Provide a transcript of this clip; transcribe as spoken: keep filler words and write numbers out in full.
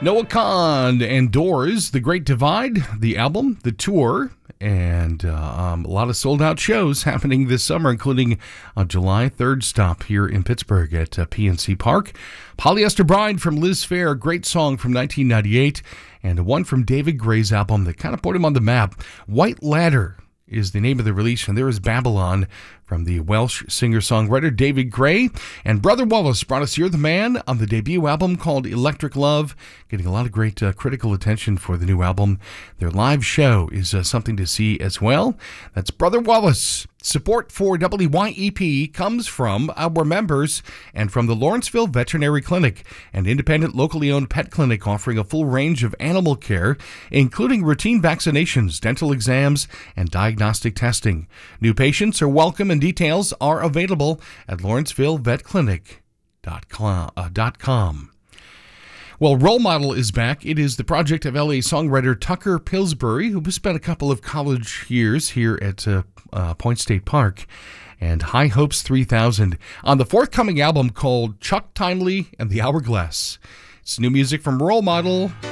Noah Kahan and Doors, The Great Divide, the album, the tour, and uh, um, a lot of sold-out shows happening this summer, including a July third stop here in Pittsburgh at uh, P N C Park. Polyester Bride from Liz Phair, a great song from nineteen ninety-eight, and one from David Gray's album that kind of put him on the map. White Ladder is the name of the release, and there is Babylon from the Welsh singer-songwriter David Gray. And Brother Wallace brought us You're the Man on the debut album called Electric Love, getting a lot of great uh, critical attention for the new album. Their live show is uh, something to see as well. That's Brother Wallace. Support for W Y E P comes from our members and from the Lawrenceville Veterinary Clinic, an independent, locally owned pet clinic offering a full range of animal care, including routine vaccinations, dental exams, and diagnostic testing. New patients are welcome and details are available at lawrenceville vet clinic dot com. Well, Role Model is back. It is the project of L A songwriter Tucker Pillsbury, who spent a couple of college years here at uh, uh, Point State Park, and High Hopes three thousand on the forthcoming album called Chuck Timely and the Hourglass. It's new music from Role Model.